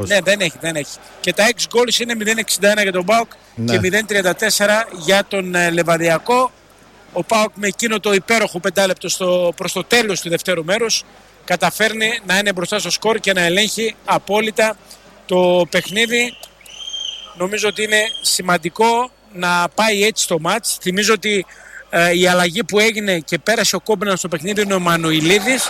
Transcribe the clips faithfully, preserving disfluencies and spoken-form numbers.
Ναι, δεν έχει, δεν έχει. Και τα έξι goals είναι μηδέν εξήντα ένα για τον ΠΑΟΚ ναι. και μηδέν τριάντα τέσσερα για τον ε, Λεβαδιακό. Ο ΠΑΟΚ με εκείνο το υπέροχο πεντάλεπτο στο, προς το τέλος του δευτέρου μέρους καταφέρνει να είναι μπροστά στο σκορ και να ελέγχει απόλυτα το παιχνίδι. Νομίζω ότι είναι σημαντικό να πάει έτσι το μάτς. Θυμίζω ότι ε, η αλλαγή που έγινε και πέρασε ο Κόμπναν στο παιχνίδι είναι ο Μανουηλίδης.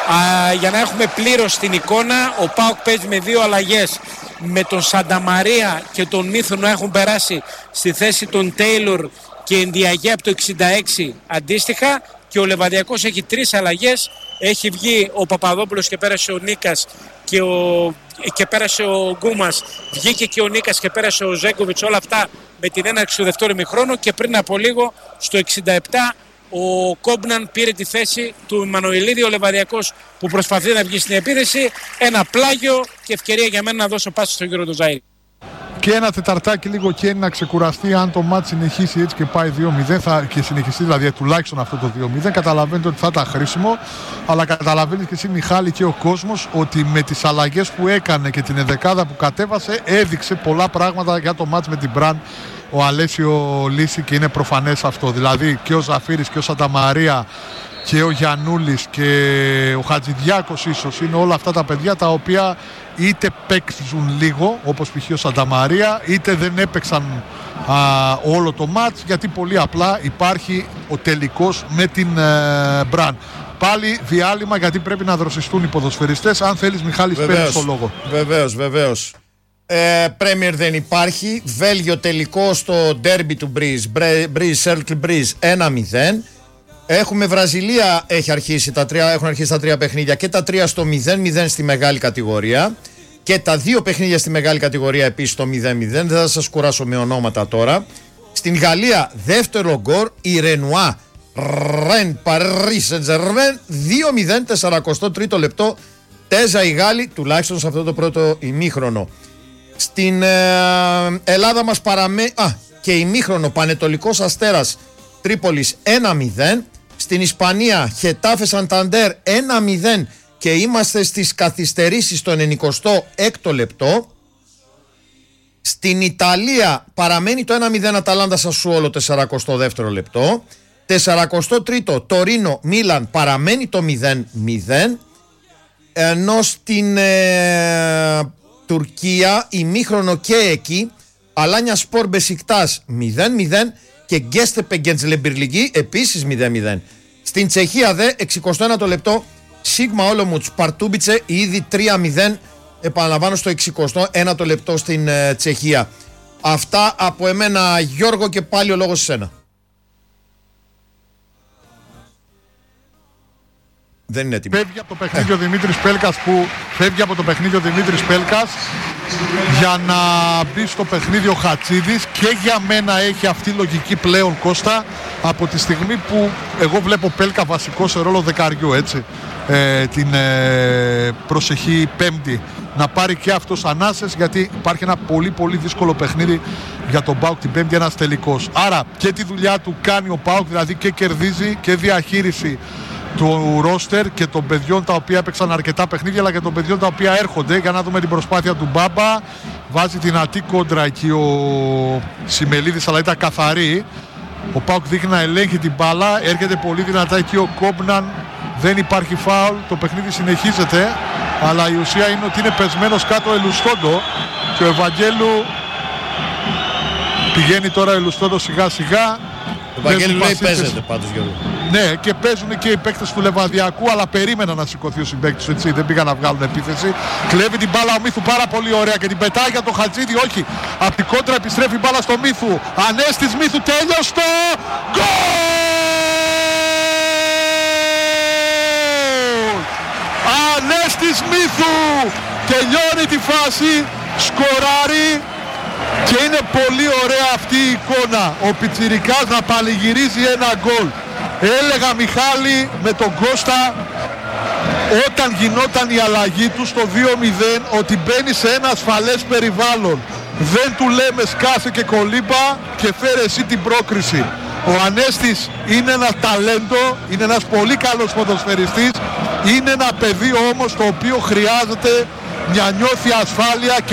Ε, για να έχουμε πλήρως την εικόνα, ο ΠΑΟΚ παίζει με δύο αλλαγές. Με τον Σανταμαρία και τον Μύθο να έχουν περάσει στη θέση των Τέιλορ και Ενδιαγέ από το εξήντα έξι αντίστοιχα, και ο Λεβαδιακός έχει τρεις αλλαγές. Έχει βγει ο Παπαδόπουλος και πέρασε ο Νίκας και, ο... και πέρασε ο Γκούμας, βγήκε και ο Νίκας και πέρασε ο Ζέγκοβιτς, όλα αυτά με την έναρξη του δευτέρου ημιχρόνου, και πριν από λίγο στο εξήντα επτά ο Κόμπναν πήρε τη θέση του Μανουηλίδη. Ο Λεβαδιακός που προσπαθεί να βγει στην επίθεση, ένα πλάγιο και ευκαιρία για μένα να δώσω πάση στον κύριο Ντοζαΐρη. Και ένα τεταρτάκι λίγο και να ξεκουραστεί. Αν το μάτς συνεχίσει έτσι και πάει δύο μηδέν θα, και συνεχιστεί δηλαδή τουλάχιστον αυτό το δύο μηδέν, καταλαβαίνετε ότι θα ήταν χρήσιμο. Αλλά καταλαβαίνεις και εσύ, Μιχάλη, και ο κόσμος, ότι με τις αλλαγές που έκανε και την ενδεκάδα που κατέβασε έδειξε πολλά πράγματα για το μάτς με την Μπραν ο Αλέσιο Λύση, και είναι προφανές αυτό. Δηλαδή και ο Ζαφύρης και ο Σανταμαρία και ο Γιαννούλης και ο Χατζηδιάκος ίσως είναι όλα αυτά τα παιδιά τα οποία είτε παίξουν λίγο, όπως π.χ. ο Σανταμαρία, είτε δεν έπαιξαν α, όλο το μάτς, γιατί πολύ απλά υπάρχει ο τελικός με την ε, Μπραν. Πάλι διάλειμμα, γιατί πρέπει να δροσιστούν οι ποδοσφαιριστές. Αν θέλεις, Μιχάλη, παίρνεις το λόγο. Βεβαίως, βεβαίως. Πρέμιερ δεν υπάρχει. Βέλγιο τελικό στο ντέρμπι του Breeze, Breeze Circle Breeze ένα μηδέν. Έχουμε Βραζιλία, έχει αρχίσει τα τρία, έχουν αρχίσει τα τρία παιχνίδια και τα τρία στο μηδέν μηδέν στη μεγάλη κατηγορία. Και τα δύο παιχνίδια στη μεγάλη κατηγορία επίσης στο μηδέν μηδέν. Δεν θα σας κουράσω με ονόματα τώρα. Στην Γαλλία, δεύτερο γκορ, η Ρενουά Ρεν Παρί Σεντζερμέν δύο μηδέν, σαράντα τρίτο λεπτό. Τέζα οι Γάλλοι, τουλάχιστον σε αυτό το πρώτο ημίχρονο. Στην ε, Ελλάδα μας παραμένει. Α, και ημίχρονο, Πανετολικός Αστέρας Τρίπολης ένα μηδέν. Στην Ισπανία, Χετάφε Σανταντέρ ένα μηδέν και είμαστε στις καθυστερήσεις στο ενενηκοστό έκτο λεπτό. Στην Ιταλία παραμένει το ένα μηδέν Αταλάντα Σασουόλο σαράντα δεύτερο λεπτό. σαράντα τρίτο Τωρίνο Μίλαν παραμένει το μηδέν μηδέν. Ενώ στην ε, Τουρκία ημίχρονο και εκεί, Αλάνια Σπορ Μπεσικτάς μηδέν μηδέν και Γκέστεπε Γκεντζλεμπιρλική επίσης μηδέν μηδέν. Στην Τσεχία δε, εξηκοστό ένατο λεπτό, Σίγμα Όλομουτς Παρτούμπιτσε ήδη τρία μηδέν, επαναλαμβάνω, στο εξηκοστό ένατο λεπτό στην ε, Τσεχία. Αυτά από εμένα, Γιώργο, και πάλι ο λόγος σε σένα. Δεν είναι έτοιμο. Φεύγει από το παιχνίδι ο Δημήτρης Πέλκας που φεύγει από το παιχνίδι ο Δημήτρης Πέλκας για να μπει στο παιχνίδι ο Χατσίδης, και για μένα έχει αυτή η λογική πλέον, Κώστα, από τη στιγμή που εγώ βλέπω Πέλκα βασικό σε ρόλο δεκαριού, έτσι, ε, την ε, προσεχή Πέμπτη, να πάρει και αυτός ανάσες, γιατί υπάρχει ένα πολύ πολύ δύσκολο παιχνίδι για τον ΠΑΟΚ την Πέμπτη, ένας τελικός. Άρα και τη δουλειά του κάνει ο ΠΑΟΚ, δηλαδή και κερδίζει και διαχείριση του ρόστερ και των παιδιών τα οποία έπαιξαν αρκετά παιχνίδια, αλλά και των παιδιών τα οποία έρχονται. Για να δούμε την προσπάθεια του Μπάμπα. Βάζει δυνατή κόντρα εκεί ο Σιμελίδης, αλλά ήταν καθαρή. Ο ΠΑΟΚ δείχνει να ελέγχει την μπάλα. Έρχεται πολύ δυνατά εκεί ο Κόμπναν. Δεν υπάρχει φάουλ. Το παιχνίδι συνεχίζεται. Αλλά η ουσία είναι ότι είναι πεσμένος κάτω ο Ελουστόντο. Και ο Ευαγγέλου πηγαίνει τώρα ο Ελουστόντο σιγά σιγά. Ο Ευαγγέλου λέει παίζεται πάντως, Γιώργο. Ναι, και παίζουν και οι παίκτες του Λεβαδιακού, αλλά περίμεναν να σηκωθεί ο συμπαίκτης, έτσι, δεν πήγαν να βγάλουν επίθεση. Κλέβει την μπάλα ο Μύθου πάρα πολύ ωραία και την πετάει για το Χατζίδη, όχι. Απ' την κόντρα επιστρέφει η μπάλα στο Μύθου. Ανέστης Μύθου, τέλειωστο! Γκολ! Ανέστης Μύθου τελειώνει τη φάση, σκοράρει. Και είναι πολύ ωραία αυτή η εικόνα. Ο πιτσιρικάς να πανηγυρίζει ένα γκολ. Έλεγα, Μιχάλη, με τον Κώστα, όταν γινόταν η αλλαγή του στο δύο μηδέν, ότι μπαίνει σε ένα ασφαλές περιβάλλον. Δεν του λέμε σκάσε και κολύμπα και φέρε εσύ την πρόκριση. Ο Ανέστης είναι ένα ταλέντο, είναι ένας πολύ καλός ποδοσφαιριστής. Είναι ένα παιδί όμως το οποίο χρειάζεται να νιώθει ασφάλεια